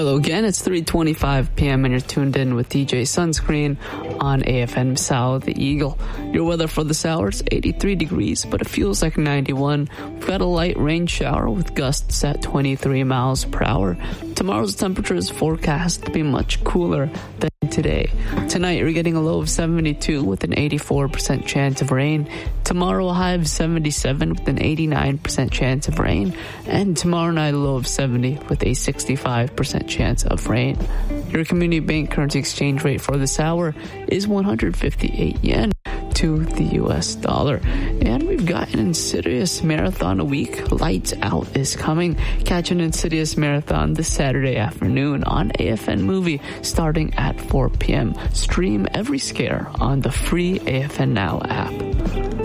Hello again, it's 3:25 p.m. and you're tuned in with DJ Sunscreen on AFN South Eagle. Your weather for this hour is 83 degrees, but it feels like 91. We've got a light rain shower with gusts at 23 miles per hour. Tomorrow's temperature is forecast to be much cooler than today. Tonight, you're getting a low of 72 with an 84% chance of rain. Tomorrow, a high of 77 with an 89% chance of rain. And tomorrow night, a low of 70 with a 65% chance of rain. Your community bank currency exchange rate for this hour is 158 yen to the US dollar. And we've got an Insidious Marathon a week. Lights Out is coming. Catch an Insidious Marathon this Saturday afternoon on AFN Movie starting at 4 p.m. Stream every scare on the free AFN Now app.